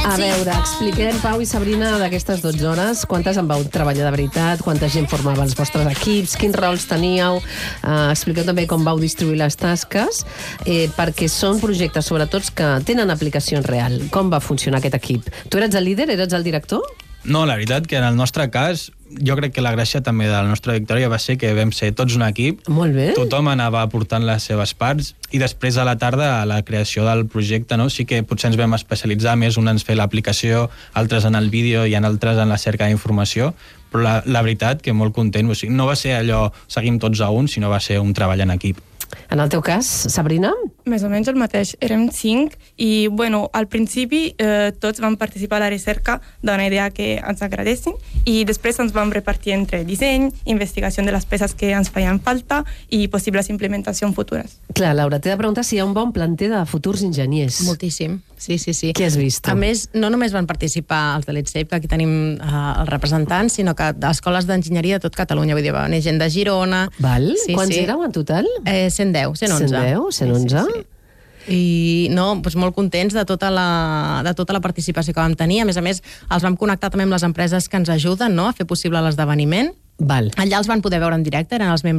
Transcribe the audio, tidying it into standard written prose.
A veure, expliquem, Pau i Sabrina, d'aquestes 12 hores, quantes en vau treballar de veritat, quanta gent formava els vostres equips, quins rols teníeu, expliqueu també com vau distribuir les tasques, perquè són projectes, sobretot, que tenen aplicació real. Com va funcionar aquest equip? Tu eres el líder, eres el director? No, la veritat que en el nostre cas, jo crec que la gràcia també de la nostra victòria va ser que vam ser tots un equip. Molt bé. Tothom anava aportant les seves parts i després a la tarda, a la creació del projecte, no? Sí que potser ens vam especialitzar més, un ens fer l'aplicació, altres en el vídeo i en altres en la cerca d'informació, però la veritat que molt content. O sigui, no va ser allò, seguim tots a un, sinó va ser un treball en equip. En el teu cas, Sabrina? Més o menys el mateix. Érem 5 i, bueno, al principi tots vam participar a la recerca d'una idea que ens agradessin i després ens vam repartir entre disseny, investigació de les peces que ens feien falta i possibles implementacions futures. Clar, Laura, t'he de preguntar si hi ha un bon planter de futurs enginyers. Moltíssim, sí. Què has vist? A més, no només van participar els de l'ETSEP, que aquí tenim els representants, sinó que d'escoles d'enginyeria de tot Catalunya, vull dir, va venir gent de Girona... Val? Quants éreu en total? 110, 111. 111? Sí. I no, doncs molt contents de tota la participació que vam tenir. A més, els vam connectar també amb les empreses que ens ajuden, no?, a fer possible l'esdeveniment. Val. Allà els van poder veure en directe, eren els membres